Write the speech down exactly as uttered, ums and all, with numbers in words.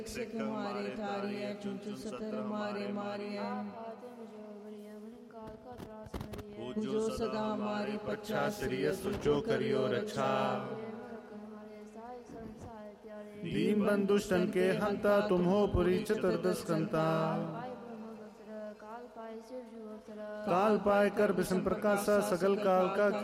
सिख हमारे थारी है, चुन चुन सतर हमारे मारे हैं। पूजो सदा हमारी पक्षा, श्री सुचो करियो रक्षा। दीन बंधु स्तन के हंता, तुम हो पुरी चतुर्दश कंता। काल पाए कर विष्णु प्रकाशा, सगल काल का